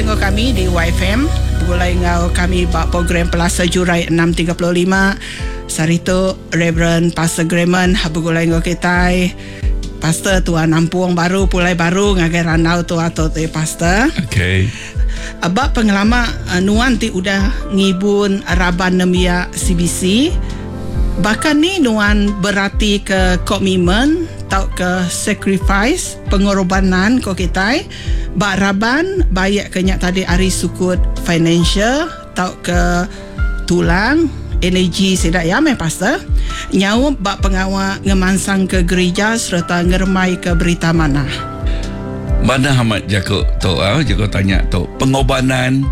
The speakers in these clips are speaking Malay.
ngau kami di YFM. Begulai ngau kami bak program Pelasa Jurai 635. Sarito Reverend Pastor Grayman begulai ngau kitai. Pastor Tuan Ampuang baru pulai baru ngagai ranau tu atau tu pastor. Okay. Abak pengelama nuan ti udah ngibun raban nemia CBC. Bahkan ni nuan berarti ke komitmen tau ke sacrifice pengorbanan ko kita bak raban bayak kenyak tadi ari sukut financial tau ke tulang energi sedak ya me pastor nyawa bak pengawa ngemansang ke gereja serta ngermai ke berita mana amat jago tu jago tanya tu pengorbanan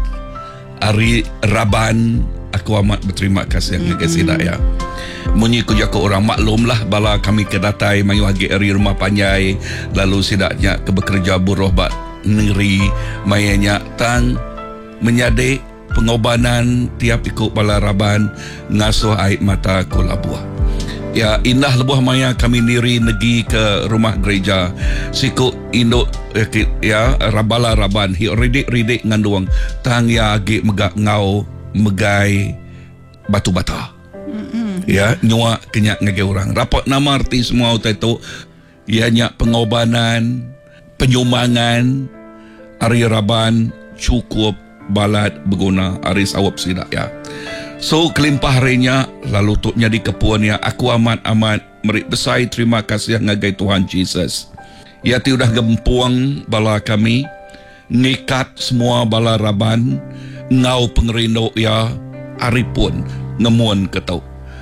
ari raban aku amat berterima kasih dengan sedak ya. Munyi ku jago orang maklum lah bala kami kedatai mayu agi eri rumah panjai lalu sidaknya ke bekerja buruh bak negeri mayanya tang menyadik pengorbanan tiap ikut bala raban ngasuh air mata ku labuah. Ya indah lebuh maya kami niri negi ke rumah gereja siku induk ya rabala raban hi ridik nganduang tang ya agi megak ngau megai batu bata. Ya nyua kenyak ngage orang rapat nama arti semua utai tu ianya pengorbanan penyumbangan ari raban cukup balat berguna ari sawap sidak ya. So kelimpah harinya lalu tuk nyadi kepuan ya aku amat merik besai terima kasih ngagai Tuhan Jesus. Ya ti udah gempuang bala kami ngikat semua bala raban ngau pengerindo ya ari pun ngemuan ketau.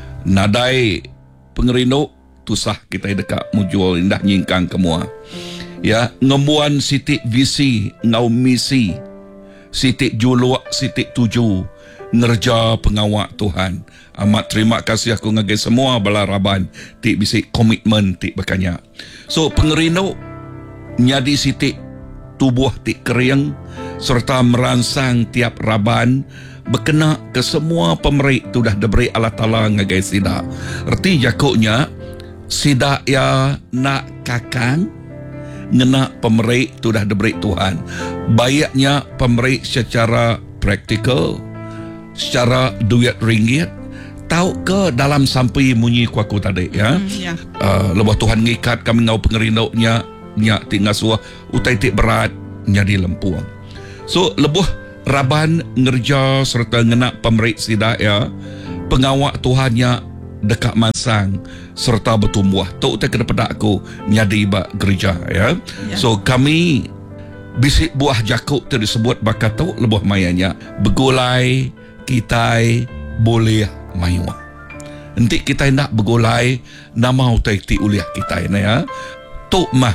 Nadai pengerindo tusah kita dekat mujual indah nyingkang kemua. Ya ngemuan sitik visi ngau misi sitik juluak sitik tuju ngerja pengawak Tuhan. Amat terima kasih aku ngagai semua bala raban tik bisik komitmen tik berkanya. So pengerindo nyadi sitik tubuh tik kering serta merangsang tiap raban berkena ke semua pemerik tu dah diberi Allah Ta'ala ngagai sidak. Erti jakuknya sidak ya nak kakang ngena pemerik tu dah diberi Tuhan. Bayaknya pemerik secara praktikal, secara duit ringgit, tahu ke dalam sampai munyi kuaku tadi ya. Lepas Tuhan ngikat kami ngau pengerindoknya nyak tinggal suah utai tik berat nyadi lempuang. So lebuh raban ngerja serta ngenak pemerik sidak ya pengawak Tuhannya dekat mansang serta bertumbuh tu utai kedepada aku nyadi bak gereja ya. So kami bisik buah jakuk tu disebut bakat tu lebuh mayanya begulai kitai boleh mayua nanti kita nak begulai nama utai ti uliah kita ya tu mah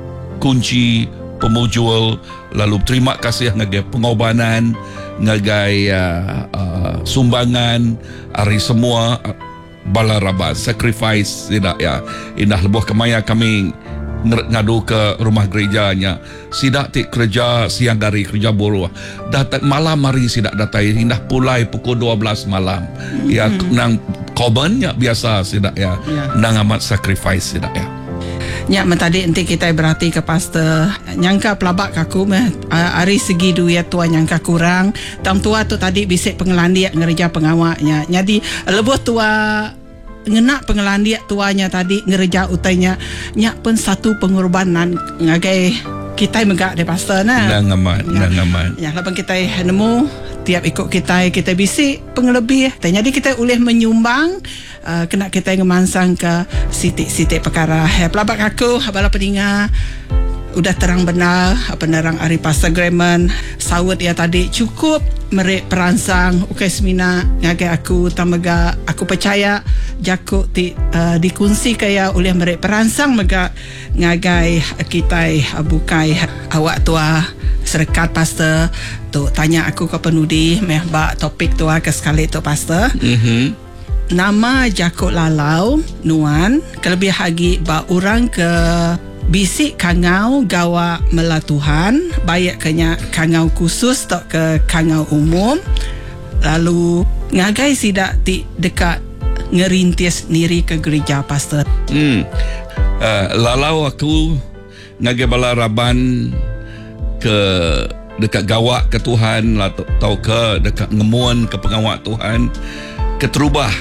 kunci pemujul lalu terima kasih ngagai pengorbanan ngagai sumbangan hari semua bala raban sacrifice tidak ya indah lebuh kemaya kami ngadu ke rumah gerejanya sidak tik kerja siang dari kerja buruh datang malam hari sidak datai indah pulai pukul 12 malam ya nang korbannya biasa sidak ya nang amat sacrifice sidak ya. Nyak tadi nanti kita berarti ke pastor nyangka pelabak kaku hari segi duit tua nyangka kurang tam tua tu tadi bisik pengelandiak ngereja pengawaknya jadi lebuh tua ngenak pengelandiak tuanya tadi ngereja utainya nyak pun satu pengorbanan ngagai kita megak de pastor nah nang amat ya lapan kita nemu tiap ikut kita bisik pengelebih jadi kita boleh menyumbang kena kita ngemansang ke sitik-sitik perkara pelabak aku bala peninga udah terang benar penerang Ari Pastor Grayman sawut ya tadi cukup merik peransang ukai semina ngagai aku tamaga aku percaya jakuk dikunci kaya oleh merik peransang mega ngagai kita bukai awak tua serkat pastor tu tanya aku ke penudi meh bak topik tua ke sekali tu pastor. Nama jakuk lalau nuan kelebih hagi bak orang ke bisik kangau gawa melatuhan bayak kenya kangau khusus tak ke kangau umum lalu ngagai sidak ti dekat ngerintis niri ke gereja pastor. Lalau aku ngagai bala raban ke dekat gawak ke Tuhan lah, tau ke dekat ngemuan ke pengawak Tuhan ke terubah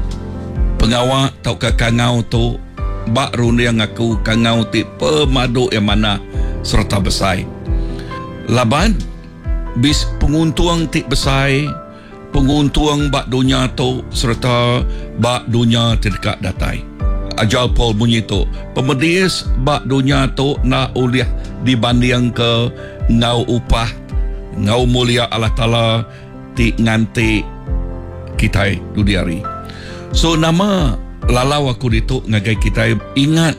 pengawak tau ke kangau tu bak rundiang aku kangau ti pemadu yang mana serta besai laban bis penguntuang ti besai penguntuang bak dunia tu serta bak dunia ti dekat datai. Ajal Paul bunyi tu pemedis bak dunia tu nak uliah dibanding ke ngau upah ngau mulia Allah Ta'ala ti nganti kita dudiari. So nama lalau aku ditu ngagai kita ingat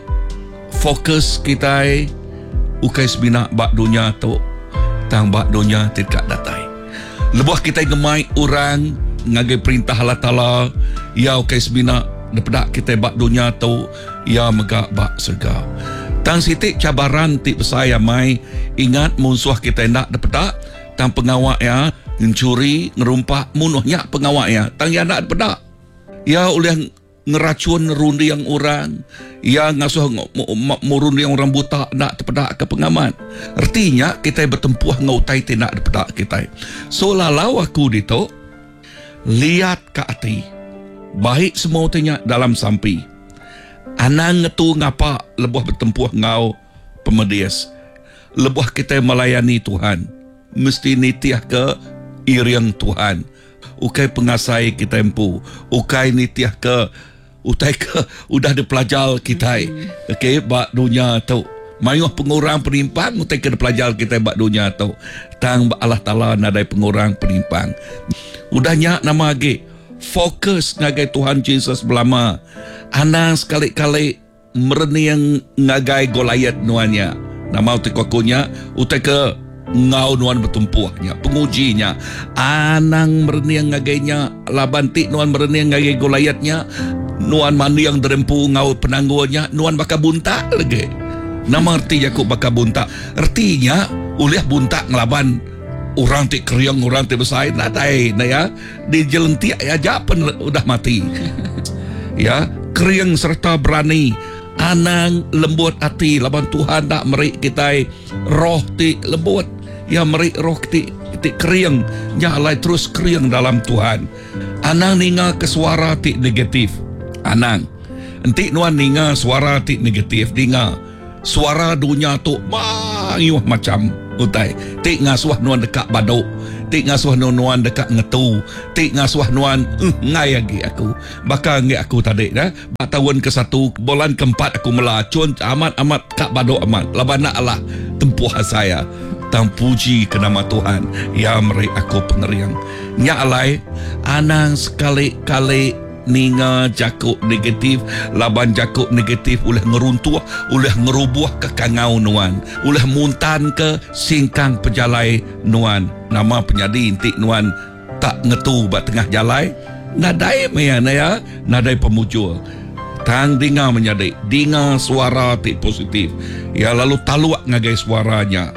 fokus kita ukai sebina bak dunia tu tang bak dunia tidak datai. Lebuh kita gemai orang ngagai perintah Allah Ta'ala ya ukai sebina daripada kita bak dunia tu ya megak bak surga. Tang sitik cabaran ti besaya mai ingat musuh kita nak daripada tang pengawak ya mencuri ngerumpak munuhnya pengawak ya tang ya nak daripada ya oleh ngeracun rundi yang orang ya ngasuh murundi yang orang buta nak daripada ke pengaman. Artinya kita bertempuh ngautai ti nak daripada kita. So lalau aku dito lihat ke hati baik semua tanya dalam sampi anang tu ngapa lebuh bertempuh ngau pemedias lebuh kita melayani Tuhan mesti nitiah ke iriang Tuhan ukai pengasai kita empu ukai nitiah ke utai ke udah dipelajal kita okey bak dunia tu mayuh pengurang penimpang utai ke dipelajal kita bak dunia tu tang Allah Ta'ala nadai pengurang penimpang udahnya nama age fokus ngagai Tuhan Yesus belama anang sekali-kali mereniang ngagai Goliat nuannya nama utai kukunya utai ke ngau nuan bertumpuhnya pengujinya anang mereniang ngagainya labanti nuan mereniang ngagai Goliatnya nuan mandi yang derempu ngau penangguannya nuan baka buntak lagi nama arti Yakub baka buntak artinya uliah buntak ngelaban orang ti kriang orang ti besai natai na ya di jalan ti aja pun udah mati ya kriang serta berani anang lembut hati laban Tuhan tak merik kita roh ti lembut ya merik roh ti kriang nyalai terus kriang dalam Tuhan anang ninga ke suara ti negatif anang enti nuan ninga suara ti negatif ninga suara dunia tu mayuh macam utai tik ngasuh nuan dekat baduk tik ngasuh nuan dekat ngetu tik ngasuh nuan ngai lagi aku bakal ngai aku tadi dah tahun ke-1 bulan ke-4 aku melacun amat kak baduk amat labana Allah tempuh saya tang puji ke nama Tuhan ya meri aku pengeriang nya alai anang sekali-kali ninga jakuk negatif laban jakuk negatif ulah ngeruntuh ulah ngerubuh ke kangau nuan ulah muntan ke singkang pejalai nuan nama penyadi intik nuan tak ngetu bat tengah jalai nadai mayana ya nadai pemujul tang dinga menyadi dinga suara tik positif ya lalu taluak ngagai suaranya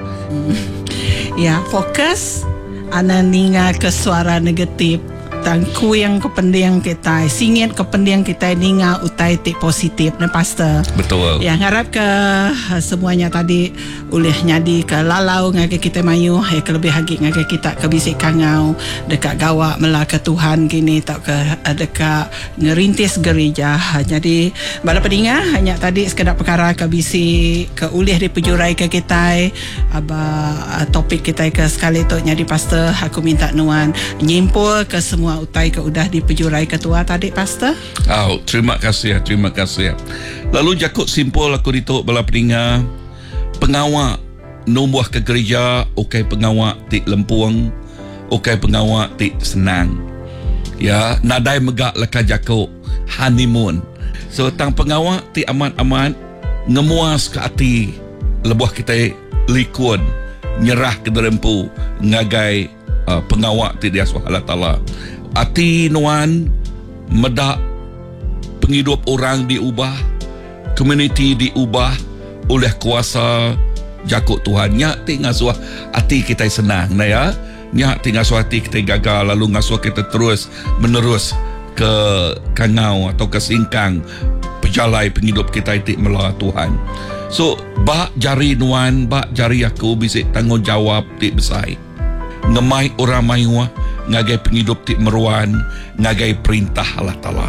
ya fokus ana ninga ke suara negatif tangku yang kependiang kita singit kependiang kita ninga utai tik positif na pastor betul yang harap ke semuanya tadi ulih nyadi ke lalau ngagai kita mayu ke lebih hagi ngagai kita ke bisik kangau dekat gawak mela ke Tuhan kini tak ke dekat ngerintis gereja jadi bala pedinga hanya tadi sekedar perkara ke bisik ke ulih dipejurai ke kita aba topik kita ke sekali tu nyadi pastor aku minta nuan nyimpul ke semua utai ke udah dipejurai ketua tadi pastor. Terima kasih. Lalu jakut simpul aku dituk bala peninga pengawak numbuh ke gereja ukai pengawak tik lempuang ukai pengawak tik senang ya nadai megak leka jakut honeymoon so tang pengawak tik amat-amat ngemuas ke hati lebuh kita likun nyerah ke derempu ngagai pengawak tik dia Allah Ta'ala hati nuan medak penghidup orang diubah community diubah oleh kuasa jakut Tuhan nyak ti ngasuh hati kita senang nah ya nyak ti ngasuh hati kita gagal lalu ngasuh kita terus menerus ke kangau atau ke singkang pejalai penghidup kita itu melalui Tuhan So bak jari nuan, bak jari aku bisik tanggungjawab ti besai. Ngemai orang mayuah ngagai penghidup ti meruan, ngagai perintah Allah Ta'ala.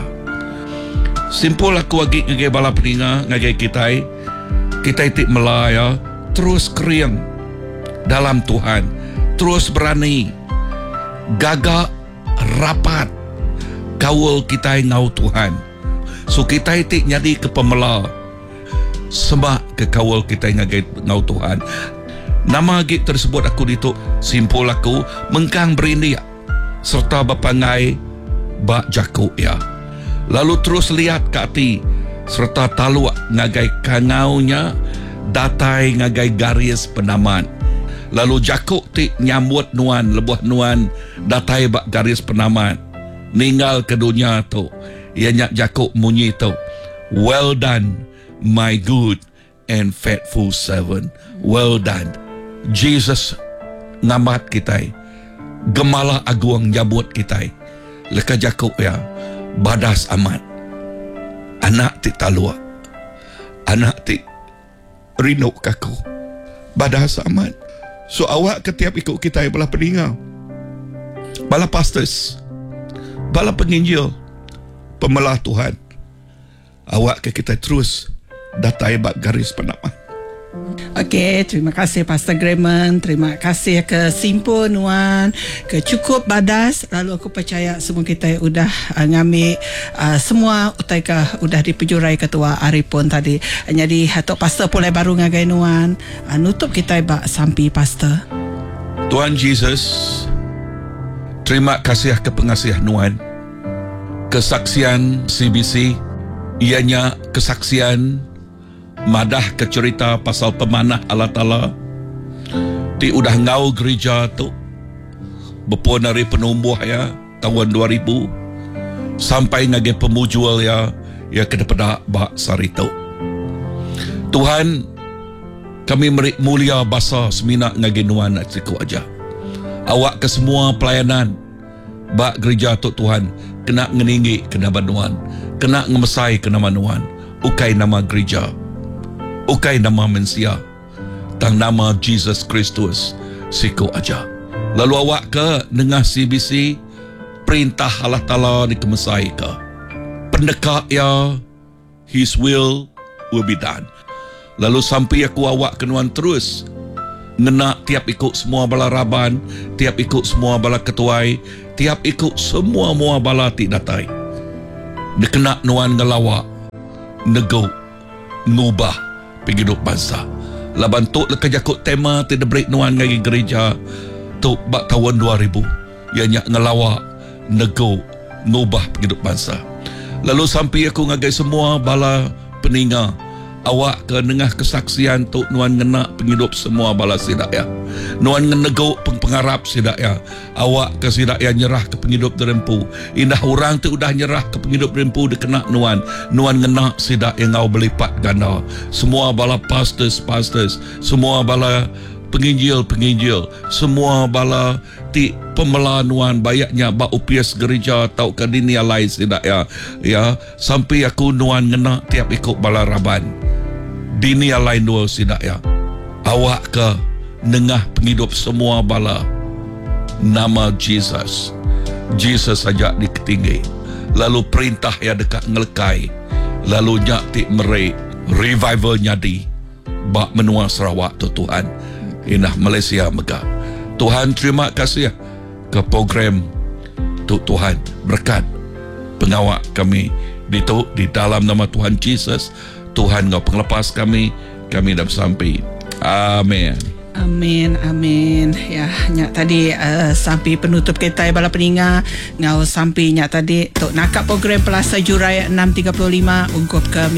Simpul aku lagi ngagai bala peninga, ngagai kita ti melaya terus kering dalam Tuhan, terus berani, gagak rapat kawal kita ngau Tuhan. So kita ti nyadi ke pemela sebab ke kawal kita ngau Tuhan. Nama gig tersebut aku dituk simpul aku mengkang berindia serta bapangai bak jakuk ya. Lalu terus lihat ke hati serta taluak ngagai kangaunya datai ngagai garis penaman. Lalu jakuk ti nyambut nuan lebuh nuan datai bak garis penaman. Ninggal ke dunia tu ia nyak jakuk munyi tu, well done my good and faithful servant. Well done. Jesus ngamat kita, gemala agung nyambut kita. Leka jakuk ya, badas amat. Anak ti talua, anak ti rinuk kaku, badas amat. So awak ketiap ikut kita bala peninga, bala pastors, bala penginjil, pemelah Tuhan. Awak ke kita terus datai bak garis penaman. Okey, terima kasih Pastor Grayman, terima kasih ke Simpul Nuan, ke Cukup Badas. Lalu aku percaya semua kita udah ngambil semua utaika udah dipejurai ketua Arifun tadi. Jadi Tok Pastor pulai baru ngagai Nuan, nutup kita bak sampai Pastor. Tuhan Jesus, terima kasih ke pengasiah Nuan. Kesaksian CBC ianya kesaksian madah ke cerita pasal pemanah Allah Ta'ala ti udah ngau gereja tu berpun dari penumbuh ya tahun 2000 sampai ngage pemujual ya ke depan bak sarito. Tuhan, kami merik mulia basa semina ngage nuan nak siku aja. Awak ke semua pelayanan bak gereja tu Tuhan kena ngeninggi kena banuan, kena ngemesai kena manuan, ukai nama gereja, ukai nama mensia, tang nama Jesus Kristus siku aja. Lalu awak ke dengar CBC perintah Allah Ta'ala dikemesai ke pendekat ya, His will be done. Lalu sampai aku awak kenuan terus ngena tiap ikut semua bala raban, tiap ikut semua bala ketuai, tiap ikut semua mua bala ti datai. Dikena nuan ngelawak, nego, ngubah penghidup bangsa. Laban tu leka jakut tema ti debreak nuan ngagi gereja tu bak tahun 2000. Ia nyak ngelawak, nego, ngubah penghidup bangsa. Lalu sampai aku ngagai semua bala peninga, awak ke nengah kesaksian tu nuan ngena penghidup semua bala sidak ya. Nuan ngenego pengharap sidak ya. Awak ke sidak ya nyerah ke penghidup derempu. Indah orang tu udah nyerah ke penghidup derempu dikena nuan. Nuan ngena sidak yang ngau berlipat ganda. Semua bala pastors, semua bala penginjil, semua bala ti pemelah nuan bayaknya ba upias gereja tau ke dunia lain sidak ya. Sampai aku nuan ngena tiap ikut bala raban. Dunia lain dua sidak ya. Awak ke nengah penghidup semua bala nama Jesus saja diketinggi. Lalu perintah ya dekat ngelekai. Lalu nyak ti merai revival nyadi bak menua Sarawak tu Tuhan. Inah Malaysia megah. Tuhan terima kasih ke program tu Tuhan. Berkat pengawak kami di dalam nama Tuhan Jesus. Tuhan ngau penglepas kami dah sampai. Amin. Amin. Ya, nyak tadi sampai penutup kita bala peninga ngau sampai nyak tadi tok nakap program Pelasa Jurai 635 ungkup ke